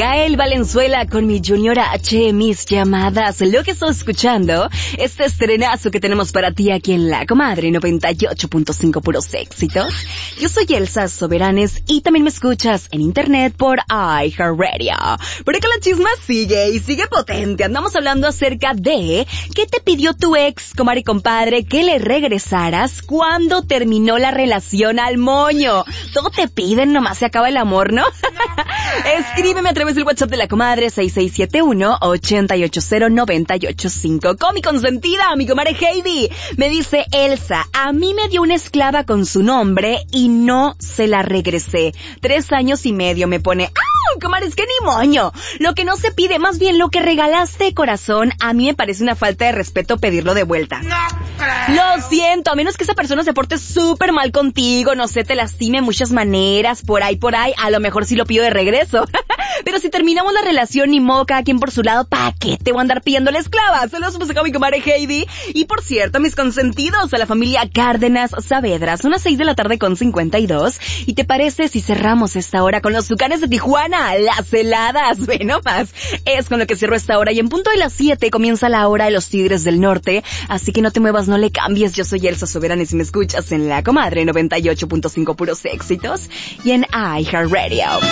Gael Valenzuela con mi Junior H, mis llamadas. Lo que estoy escuchando, este estrenazo que tenemos para ti aquí en La Comadre 98.5 puros éxitos. Yo soy Elsa Soberanes y también me escuchas en internet por iHeartRadio. Por acá la chisma sigue y sigue potente. Andamos hablando acerca de qué te pidió tu ex, comadre y compadre, que le regresaras cuando terminó la relación al moño. Todo te piden, nomás se acaba el amor, ¿no? Escríbeme a través del WhatsApp de La Comadre 6671-880985. Con mi consentida, mi comadre Heidi. Me dice Elsa, a mí me dio una esclava con su nombre y no se la regresé. 3 años y medio me pone... ¡Ah, comadre, es que ni moño! Lo que no se pide, más bien lo que regalaste de corazón, a mí me parece una falta de respeto pedirlo de vuelta. No. Lo siento, a menos que esa persona se porte súper mal contigo, no sé, te lastime de muchas maneras, por ahí, a lo mejor sí lo pido de regreso. Pero si terminamos la relación, ni modo, cada quien por su lado, ¿pa' qué te voy a andar pidiendo la esclava? Saludos pues acá a mi comadre Heidi. Y por cierto, mis consentidos, a la familia Cárdenas Saavedra, son las 6:52 p.m. ¿Y te parece si cerramos esta hora con los Tucanes de Tijuana? Las heladas, ve nomás. Es con lo que cierro esta hora y en punto de las 7 comienza la hora de los Tigres del Norte. Así que no te muevas, no le cambies. Yo soy Elsa Soberanes y me escuchas en La Comadre 98.5 puros éxitos y en iHeartRadio.